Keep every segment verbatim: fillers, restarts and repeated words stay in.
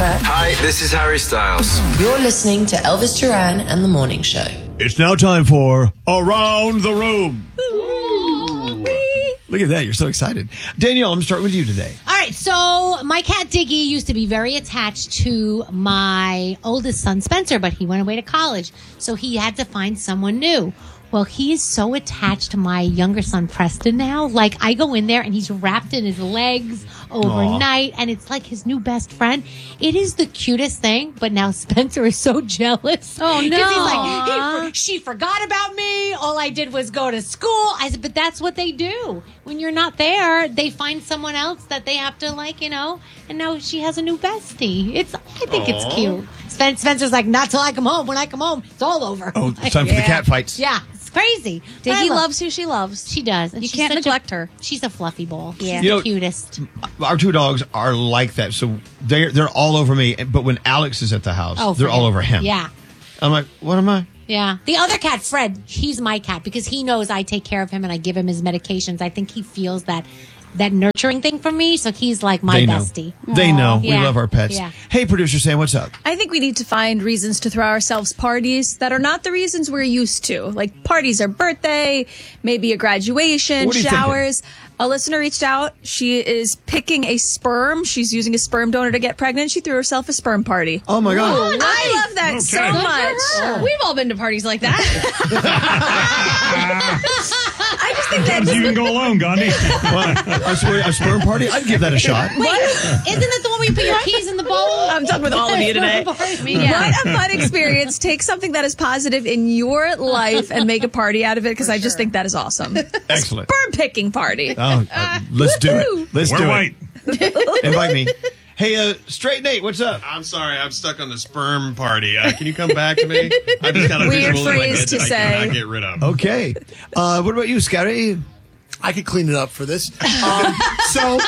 Duran. Hi, this is Harry Styles. You're listening to Elvis Duran and the Morning Show. It's now time for Around the Room. Look at that. You're so excited. Danielle, I'm going to start with you today. All right. So my cat Diggy used to be very attached to my oldest son, Spencer, but he went away to college. So he had to find someone new. Well, he is so attached to my younger son, Preston, now. Like, I go in there and he's wrapped in his legs overnight, Aww. And it's like his new best friend. It is the cutest thing, but now Spencer is so jealous. Oh, no. Because he's like, he, she forgot about me. All I did was go to school. I said, but that's what they do. When you're not there, they find someone else that they have to, like, you know, and now she has a new bestie. It's, I think Aww. It's cute. Spen- Spencer's like, not till I come home. When I come home, it's all over. Oh, it's time for yeah. the cat fights. Yeah. Crazy. Diggy loves who she loves. She does. And you can't neglect a, her. She's a fluffy ball. Yeah. She's you the know, cutest. Our two dogs are like that. So they're, they're all over me. But when Alex is at the house, oh, they're all over him. Yeah. I'm like, what am I? Yeah. The other cat, Fred, he's my cat because he knows I take care of him and I give him his medications. I think he feels that that nurturing thing from me. So he's like my they know. bestie. They know. Yeah. We love our pets. Yeah. Hey, producer Sam, what's up? I think we need to find reasons to throw ourselves parties that are not the reasons we're used to. Like parties are birthday, maybe a graduation, showers. Thinking? A listener reached out. She is picking a sperm. She's using a sperm donor to get pregnant. She threw herself a sperm party. Oh, my God. Ooh, nice. I love that okay. so much. Oh. We've all been to parties like that. I just think that you can go alone, Gandhi. a, a sperm party? I'd give that a shot. Wait, isn't that the one where you put your keys in the bowl? I'm done with all of you today. Yeah. What a fun experience. Take something that is positive in your life and make a party out of it because I just think that is awesome. Excellent. Sperm picking party. Oh, uh, let's do it. Let's We're do white. it. Invite me. Hey, uh, Straight Nate, what's up? I'm sorry, I'm stuck on the sperm party. Uh, can you come back to me? I just got a Weird visual in my phrase head to that say. I cannot get rid of. Okay. Uh, what about you, Scotty? I could clean it up for this. Um, so,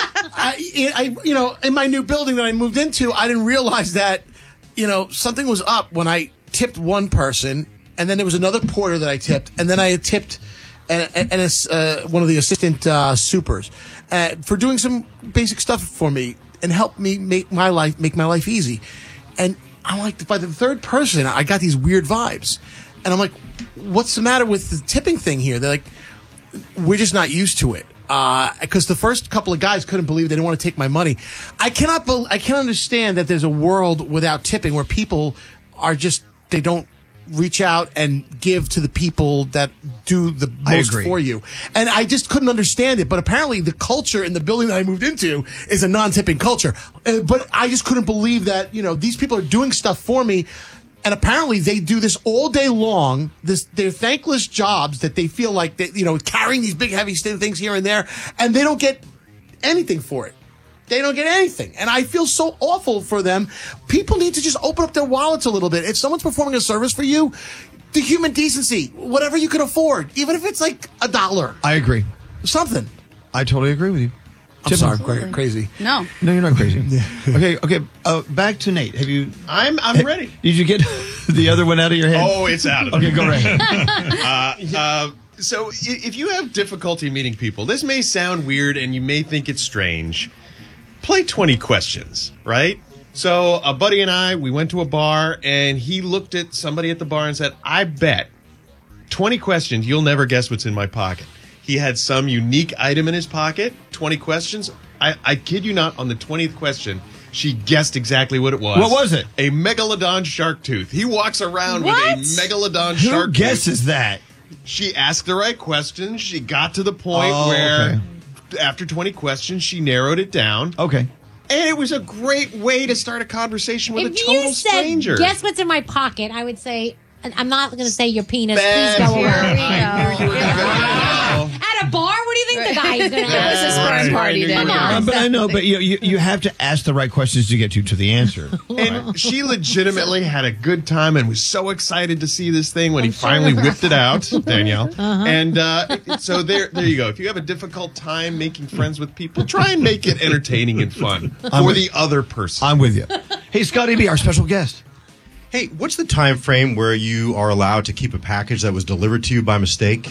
I, I, you know, in my new building that I moved into, I didn't realize that, you know, something was up when I tipped one person, and then there was another porter that I tipped, and then I had tipped and, and, and uh, one of the assistant uh, supers uh, for doing some basic stuff for me and helped me make my life make my life easy. And I'm like, by the third person, I got these weird vibes, and I'm like, what's the matter with the tipping thing here? They're like, we're just not used to it. Because uh, the first couple of guys couldn't believe they didn't want to take my money. I cannot. Be- I can't understand that there's a world without tipping where people are just they don't reach out and give to the people that do the most for you. And I just couldn't understand it. But apparently, the culture in the building that I moved into is a non-tipping culture. Uh, but I just couldn't believe that you know these people are doing stuff for me. And apparently they do this all day long. This they're thankless jobs that they feel like they, you know, carrying these big heavy things here and there, and they don't get anything for it. They don't get anything, and I feel so awful for them. People need to just open up their wallets a little bit. If someone's performing a service for you, the human decency, whatever you can afford, even if it's like a dollar. I agree. Something. I totally agree with you. I'm sorry, I'm crazy. No. No, you're not crazy. Okay, okay. Uh, back to Nate. Have you? I'm I'm ready. Did you get the other one out of your head? Oh, it's out of Okay, it. go right ahead. uh, uh, so i- if you have difficulty meeting people, this may sound weird and you may think it's strange. Play twenty questions, right? So a buddy and I, we went to a bar and he looked at somebody at the bar and said, I bet twenty questions, you'll never guess what's in my pocket. He had some unique item in his pocket, twenty questions. I, I kid you not, on the twentieth question, she guessed exactly what it was. What was it? A megalodon shark tooth. He walks around What? with a megalodon Who shark tooth. guesses that? She asked the right questions. She got to the point Oh, where, okay. after twenty questions, she narrowed it down. Okay. And it was a great way to start a conversation with If a total you said, stranger. guess what's in my pocket, I would say, I'm not going to say your penis. Bad. Please go Here away. we I knew you were gonna go. At a bar? What do you think the guy is going to It was a sperm Right. party, I knew you then. were Uh, gonna but I know, but you, you you have to ask the right questions to get you to the answer. And she legitimately had a good time and was so excited to see this thing when he finally whipped it out, Danielle. Uh-huh. And uh, so there, there you go. If you have a difficult time making friends with people, try and make it entertaining and fun for the other person. I'm with you. Hey, Scotty B, our special guest. Hey, what's the time frame where you are allowed to keep a package that was delivered to you by mistake?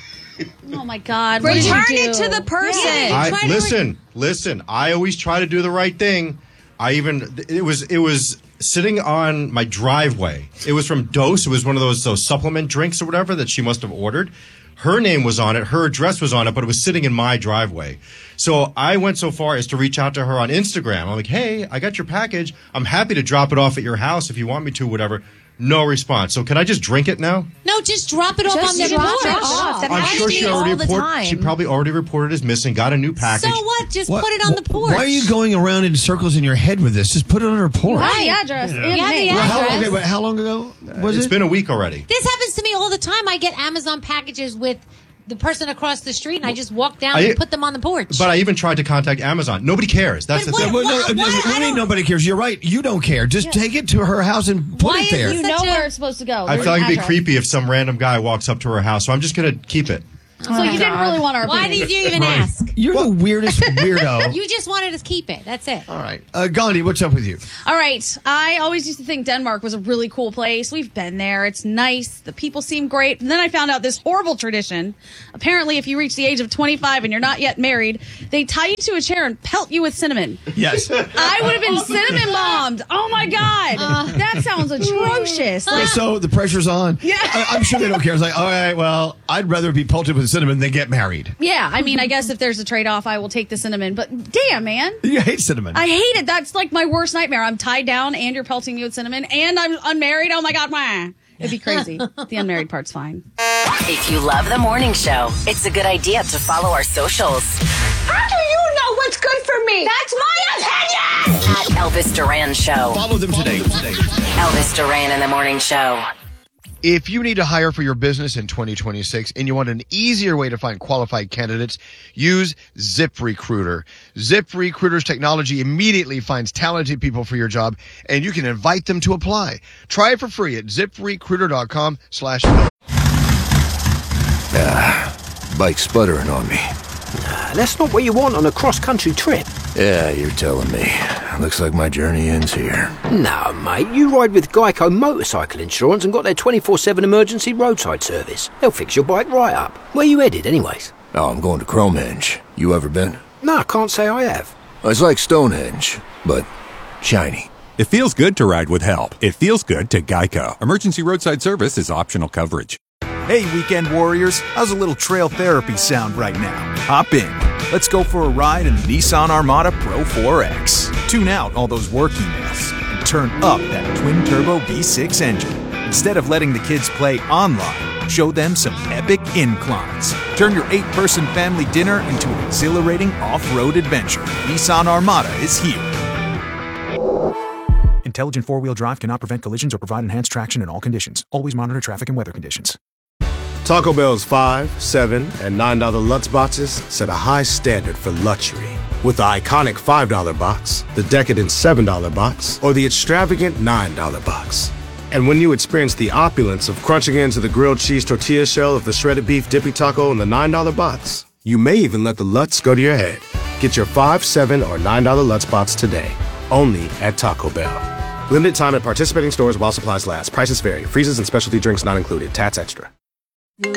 Oh, my God. What did Return you it do? to the person. Yeah. I, Try to listen, listen. I always try to do the right thing. I even it was it was sitting on my driveway. It was from Dose. It was one of those those supplement drinks or whatever that she must have ordered. Her name was on it. Her address was on it, but it was sitting in my driveway. So I went so far as to reach out to her on Instagram. I'm like, hey, I got your package. I'm happy to drop it off at your house if you want me to, whatever. No response. So can I just drink it now? No, just drop it off Just on the drop porch. it off. That I'm happens sure to she me already all the reported. time. She probably already reported as missing. Got a new package. So what? Just What- put it on the porch. Why are you going around in circles in your head with this? Just put it on her porch. Have the address. and Yeah, the name. Well, how, address. okay, but how long ago was It's it? been a week already. This happens to me all the time. I get Amazon packages with the person across the street, and I just walk down I- and put them on the porch. But I even tried to contact Amazon. Nobody cares. That's But the what- thing. Well, no, Why- no, why- what I do you mean don't- nobody cares? You're right. You don't care. Just take it to her house and put Why it is there. You Such know a- where it's supposed to go. I There's feel like an it'd be address. creepy if some random guy walks up to her house. So I'm just gonna keep it. So you didn't really want our Why opinion. did you even ask? You're the weirdest weirdo. You just wanted to keep it. That's it. All right. Uh, Gandhi, what's up with you? All right. I always used to think Denmark was a really cool place. We've been there. It's nice. The people seem great. And then I found out this horrible tradition. Apparently, if you reach the age of twenty-five and you're not yet married, they tie you to a chair and pelt you with cinnamon. Yes. I would have been cinnamon bombed. Oh my God. That sounds atrocious. Like, So the pressure's on. Yeah. I, I'm sure they don't care. It's like, all right, well, I'd rather be pelted with cinnamon than get married. yeah, I mean, I guess if there's a trade off, I will take the cinnamon. But damn, man. You hate cinnamon. I hate it. That's like my worst nightmare. I'm tied down and you're pelting me with cinnamon and I'm unmarried. Oh my God. Wah. It'd be crazy. The unmarried part's fine. If you love the morning show, it's a good idea to follow our socials. How do you know what's good for me? That's my opinion! At Elvis Duran Show. Follow them today. Elvis Duran in the Morning Show. If you need to hire for your business in twenty twenty-six and you want an easier way to find qualified candidates, use ZipRecruiter. ZipRecruiter's technology immediately finds talented people for your job, and you can invite them to apply. Try it for free at ZipRecruiter.com slash Ah, bike sputtering on me. Nah, that's not what you want on a cross-country trip. Yeah, you're telling me. Looks like my journey ends here. No, mate, you ride with Geico Motorcycle Insurance and got their twenty-four seven emergency roadside service. They'll fix your bike right up. Where you headed, anyways? Oh, I'm going to Cromehenge. You ever been? No, I can't say I have. It's like Stonehenge, but shiny. It feels good to ride with help. It feels good to Geico. Emergency roadside service is optional coverage. Hey, weekend warriors, how's a little trail therapy sound right now? Hop in. Let's go for a ride in the Nissan Armada Pro four X. Tune out all those work emails and turn up that twin-turbo V six engine. Instead of letting the kids play online, show them some epic inclines. Turn your eight-person family dinner into an exhilarating off-road adventure. Nissan Armada is here. Intelligent four-wheel drive cannot prevent collisions or provide enhanced traction in all conditions. Always monitor traffic and weather conditions. Taco Bell's five, seven, and nine dollar Lutz boxes set a high standard for luxury. With the iconic five dollar box, the decadent seven dollar box, or the extravagant nine dollar box. And when you experience the opulence of crunching into the grilled cheese tortilla shell of the shredded beef dippy taco in the nine dollar box, you may even let the Lutz go to your head. Get your five, seven, or nine dollar Lutz box today, only at Taco Bell. Limited time at participating stores while supplies last. Prices vary. Freezes and specialty drinks not included. Tats extra. What's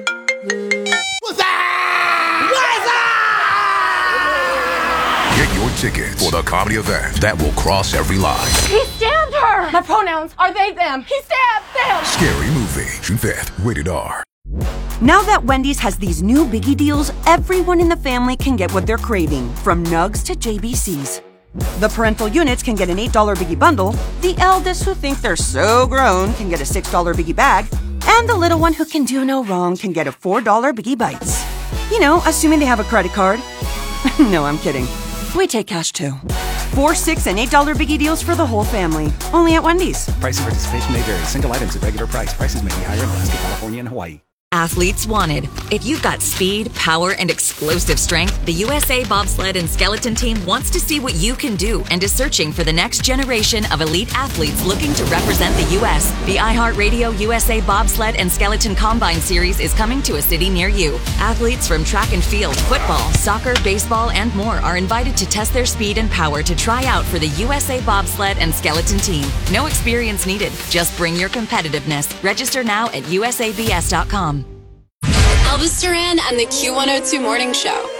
that? What is that? Get your tickets for the comedy event that will cross every line. He stabbed her! My pronouns are they, them. He stabbed them! Scary Movie, June fifth, rated R. Now that Wendy's has these new biggie deals, everyone in the family can get what they're craving, from nugs to J B Cs. The parental units can get an eight dollar biggie bundle, the eldest who think they're so grown can get a six dollar biggie bag, and the little one who can do no wrong can get a four dollar biggie bites. You know, assuming they have a credit card. No, I'm kidding. We take cash too. Four, six, and eight dollar biggie deals for the whole family. Only at Wendy's. Price and participation may vary. Single items at regular price. Prices may be higher in Alaska, California, and Hawaii. Athletes wanted. If you've got speed, power, and explosive strength, the U S A Bobsled and Skeleton Team wants to see what you can do and is searching for the next generation of elite athletes looking to represent the U S The iHeartRadio U S A Bobsled and Skeleton Combine Series is coming to a city near you. Athletes from track and field, football, soccer, baseball, and more are invited to test their speed and power to try out for the U S A Bobsled and Skeleton Team. No experience needed. Just bring your competitiveness. Register now at U S A B S dot com. Elvis Duran and the Q one oh two Morning Show.